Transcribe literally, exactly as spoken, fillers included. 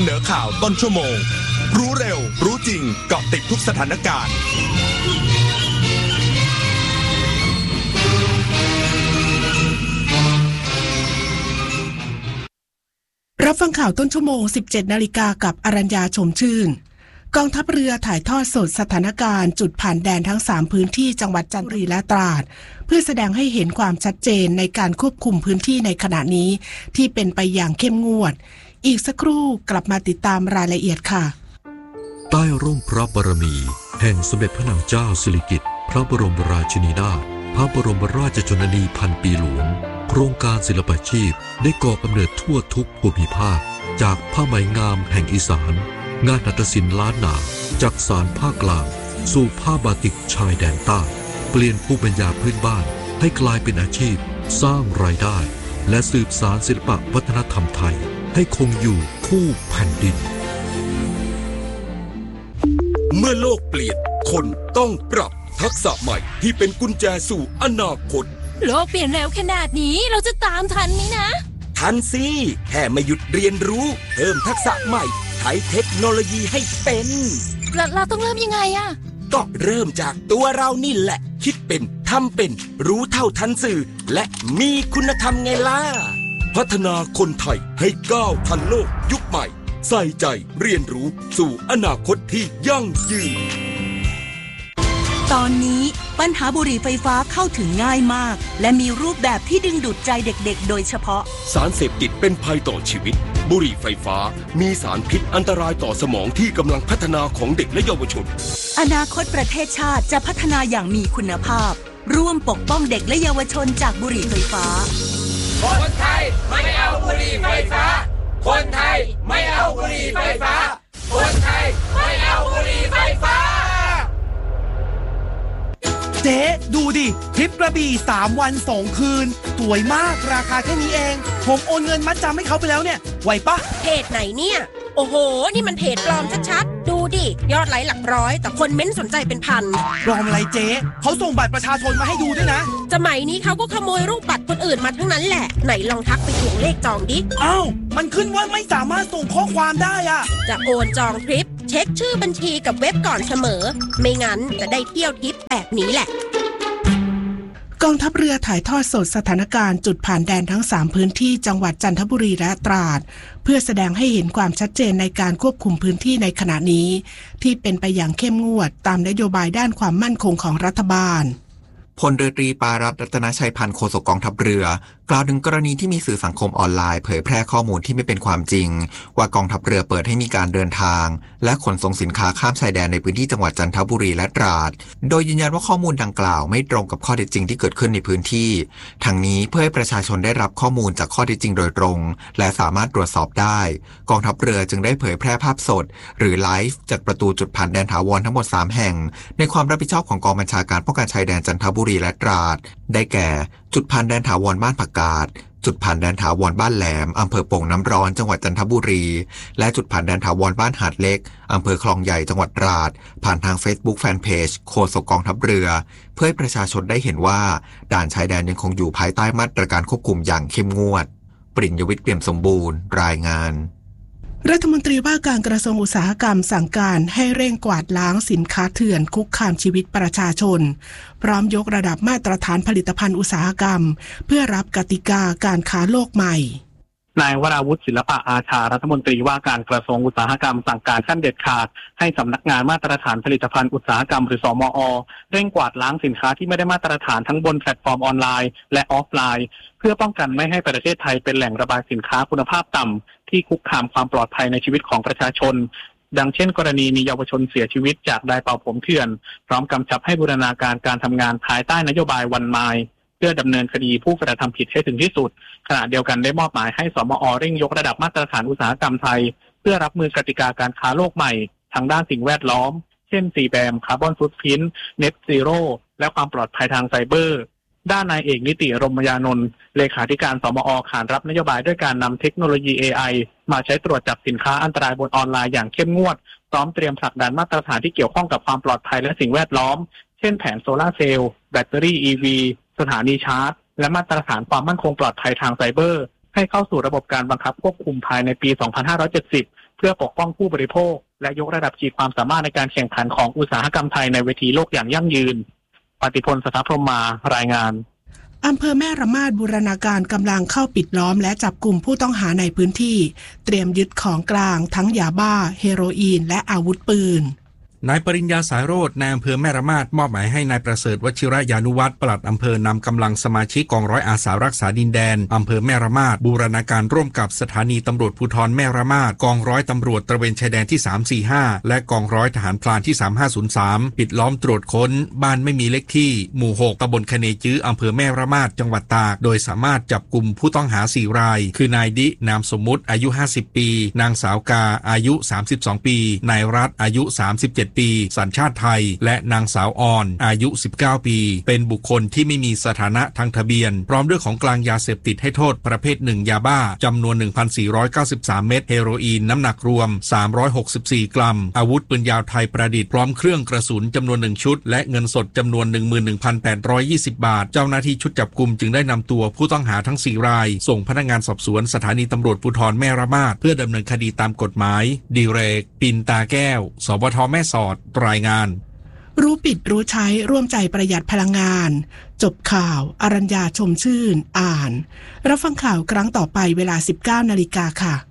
นอข่าวต้นชั่วโมงรู้เร็วรู้จริงเกาะติดทุกสถานการณ์รับฟังข่าวต้นชั่วโมง สิบเจ็ดนาฬิกา กับอรัญญาชมชื่นกองทัพเรือถ่ายทอดสดสถานการณ์จุดผ่านแดนทั้งสามพื้นที่จังหวัดจันทบุรีและตราดเพื่อแสดงให้เห็นความชัดเจนในการควบคุมพื้นที่ในขณะนี้ที่เป็นไปอย่างเข้มงวดอีกสักครู่กลับมาติดตามรายละเอียดค่ะใต้ร่มพระบารมีแห่งสมเด็จพระนางเจ้าสิริกิติ์พระบรมราชินีนาถพระบรมราชชนนีพันปีหลวงโครงการศิลปาชีพได้ก่อกำเนิดทั่วทุกภูมิภาคจากผ้าไหมงามแห่งอีสานงานหัตถศิลป์ล้านนาจากสารภาคกลางสู่ผ้าบาติกชายแดนใต้เปลี่ยนภูมิปัญญาพื้นบ้านให้กลายเป็นอาชีพสร้างรายได้และสืบสานศิลปวัฒนธรรมไทยให้คงอยู่คู่แผ่นดินเมื่อโลกเปลี่ยนคนต้องปรับทักษะใหม่ที่เป็นกุญแจสู่อนาคตโลกเปลี่ยนเร็วขนาดนี้เราจะตามทันไหมนะทันสิแค่ไม่หยุดเรียนรู้เพิ่มทักษะใหม่ใช้เทคโนโลยีให้เป็นเราเราต้องเริ่มยังไงอะก็เริ่มจากตัวเรานี่แหละคิดเป็นทำเป็นรู้เท่าทันสื่อและมีคุณธรรมไงล่ะพัฒนาคนไทยให้ก้าวทันโลกยุคใหม่ใส่ใจเรียนรู้สู่อนาคตที่ยั่งยืนตอนนี้ปัญหาบุหรี่ไฟฟ้าเข้าถึงง่ายมากและมีรูปแบบที่ดึงดูดใจเด็กๆโดยเฉพาะสารเสพติดเป็นภัยต่อชีวิตบุหรี่ไฟฟ้ามีสารพิษอันตรายต่อสมองที่กำลังพัฒนาของเด็กและเยาวชนอนาคตประเทศชาติจะพัฒนาอย่างมีคุณภาพร่วมปกป้องเด็กและเยาวชนจากบุหรี่ไฟฟ้าคนไทยไม่เอาบุหรี่ไฟฟ้าคนไทยไม่เอาบุหรี่ไฟฟ้าคนไทยไม่เอาบุหรี่ไฟฟ้าเจ๊ดูดิทริปกระบี่สามวันสองคืนสวยมากราคาแค่นี้เองผมโอนเงินมัดจำให้เขาไปแล้วเนี่ยไหวปะเพจไหนเนี่ยโอ้โหนี่มันเพจปลอมชัดๆดูดิยอดไลค์หลักร้อยแต่คนเม้นสนใจเป็นพันปลอมอะไรเจ๊เขาส่งบัตรประชาชนมาให้ดูด้วยนะสมัยนี้เขาก็ขโมยรูปบัตรคนอื่นมาทั้งนั้นแหละไหนลองทักไปทวงเลขจองดิอ้าวมันขึ้นว่าไม่สามารถส่งข้อความได้อะจะโอนจองทริปเช็คชื่อบัญชีกับเว็บก่อนเสมอไม่งั้นจะได้เที่ยวทริปแบบนี้แหละกองทัพเรือถ่ายทอดสดสถานการณ์จุดผ่านแดนทั้งสามพื้นที่จังหวัดจันทบุรีและตราดเพื่อแสดงให้เห็นความชัดเจนในการควบคุมพื้นที่ในขณะนี้ที่เป็นไปอย่างเข้มงวดตามนโยบายด้านความมั่นคงของรัฐบาลพลเรือตรีปารัตน์ รัตนชัยพันธ์โฆษกกองทัพเรือกล่าวถึงกรณีที่มีสื่อสังคมออนไลน์เผยแพร่ข้อมูลที่ไม่เป็นความจริงว่ากองทัพเรือเปิดให้มีการเดินทางและขนส่งสินค้าข้ามชายแดนในพื้นที่จังหวัดจันทบุรีและตราดโดยยืนยันว่าข้อมูลดังกล่าวไม่ตรงกับข้อเท็จจริงที่เกิดขึ้นในพื้นที่ทั้งนี้เพื่อให้ประชาชนได้รับข้อมูลจากข้อเท็จจริงโดยตรงและสามารถตรวจสอบได้กองทัพเรือจึงได้เผยแพร่ภาพสดหรือไลฟ์จากประตูจุดผ่านแดนถาวรทั้งหมดสามแห่งในความรับผิดชอบของกองบัญชาการป้องกันชายแดนจันทบุรีและตราดได้แก่จุดผ่านแดนถาวรบ้านผักกาดจุดผ่านแดนถาวรบ้านแหลมอำเภอโป่งน้ำร้อนจังหวัดจันทบุรีและจุดผ่านแดนถาวรบ้านหาดเล็กอำเภอคลองใหญ่จังหวัดตราดผ่านทาง Facebook Fanpage โฆษกกองทัพเรือเพื่อให้ประชาชนได้เห็นว่าด่านชายแดนยังคงอยู่ภายใต้มาตรการควบคุมอย่างเข้มงวดปริญญวิทย์เปี่ยมสมบูรณ์รายงานรัฐมนตรีว่าการกระทรวงอุตสาหกรรมสั่งการให้เร่งกวาดล้างสินค้าเถื่อนคุกคามชีวิตประชาชนพร้อมยกระดับมาตรฐานผลิตภัณฑ์อุตสาหกรรมเพื่อรับกติกาการค้าโลกใหม่นายวราวุฒิศิลปะอาชารัฐมนตรีว่าการกระทรวงอุตสาหกรรมสั่งการขั้นเด็ดขาดให้สำนักงานมาตรฐานผลิตภัณฑ์อุตสาหกรรมหรือสมอ.เร่งกวาดล้างสินค้าที่ไม่ได้มาตรฐานทั้งบนแพลตฟอร์มออนไลน์และออฟไลน์เพื่อป้องกันไม่ให้ประเทศไทยเป็นแหล่งระบายสินค้าคุณภาพต่ำที่คุกคามความปลอดภัยในชีวิตของประชาชนดังเช่นกรณีมีเยาวชนเสียชีวิตจากไดร์เป่าผมเถื่อนพร้อมกำชับให้บูรณาการการทำงานภายใต้นโยบายวันไมล์เพื่อดำเนินคดีผู้กระทำผิดให้ถึงที่สุดขณะเดียวกันได้มอบหมายให้สมอ.เร่งยกระดับมาตรฐานอุตสาหกรรมไทยเพื่อรับมือกติกาการค้าโลกใหม่ทางด้านสิ่งแวดล้อมเช่น ซี แบม คาร์บอนฟุตพริ้นท์ เน็ตซีโร่ และความปลอดภัยทางไซเบอร์ด้านนายเอกนิติรมยานนท์เลขาธิการสมอ.ขานรับนโยบายด้วยการนำเทคโนโลยี เอ ไอ มาใช้ตรวจจับสินค้าอันตรายบนออนไลน์อย่างเข้มงวดพร้อมเตรียมผลักดันมาตรฐานที่เกี่ยวข้องกับความปลอดภัยและสิ่งแวดล้อมเช่นแผงโซลาร์เซลล์แบตเตอรี่ อี วี สถานีชาร์จและมาตรฐานความมั่นคงปลอดภัยทางไซเบอร์ให้เข้าสู่ระบบการบังคับควบคุมภายในปี สองพันห้าร้อยเจ็ดสิบเพื่อปกป้องผู้บริโภคและยกระดับขีดความสามารถในการแข่งขันของอุตสาหกรรมไทยในเวทีโลกอย่างยั่งยืนปฏิพล สถาพรหมมารายงานอำเภอแม่ระมาดบูรณาการกำลังเข้าปิดล้อมและจับกลุ่มผู้ต้องหาในพื้นที่เตรียมยึดของกลางทั้งยาบ้าเฮโรอีนและอาวุธปืนนายปริญญาสายโรจน์นายอำเภอแม่ระมาดมอบหมายให้นายประเสริฐวชิรยานุวัฒน์ปลัดอำเภอนำกำลังสมาชิกกองร้อยอาสารักษาดินแดนอำเภอแม่ระมาดบูรณาการร่วมกับสถานีตำรวจภูธรแม่ระมาดกองร้อยตำรวจตระเวนชายแดนที่สามสี่ห้าและกองร้อยทหารพรานที่สามห้าศูนย์สามปิดล้อมตรวจค้นบ้านไม่มีเลขที่หมู่หกตำบลคะเนจื้ออำเภอแม่ระมาดจังหวัดตากโดยสามารถจับกลุ่มผู้ต้องหาสี่รายคือนายดินามสมมุติอายุห้าสิบปีนางสาวกาอายุสามสิบสองปีนายรัฐอายุสามสิบเจ็ดปีสัญชาติไทยและนางสาวออนอายุสิบเก้าปีเป็นบุคคลที่ไม่มีสถานะทางทะเบียนพร้อมด้วยของกลางยาเสพติดให้โทษประเภทหนึ่งยาบ้าจำนวน หนึ่งพันสี่ร้อยเก้าสิบสาม เม็ดเฮโรอีนน้ำหนักรวมสามร้อยหกสิบสี่กรัมอาวุธปืนยาวไทยประดิษฐ์พร้อมเครื่องกระสุนจำนวนหนึ่งชุดและเงินสดจำนวน หนึ่งหมื่นหนึ่งพันแปดร้อยยี่สิบ บาทเจ้าหน้าที่ชุดจับกุมจึงได้นำตัวผู้ต้องหาทั้งสี่รายส่งพนักงานสอบสวนสถานีตำรวจภูธรแม่ระมาดเพื่อดำเนินคดีตามกฎหมายดิเรกปินตาแก้วสวทแม่สอดรายงานรู้ปิดรู้ใช้ร่วมใจประหยัดพลังงานจบข่าวอรัญญาชมชื่นอ่านรับฟังข่าวครั้งต่อไปเวลา สิบเก้านาฬิกา ค่ะ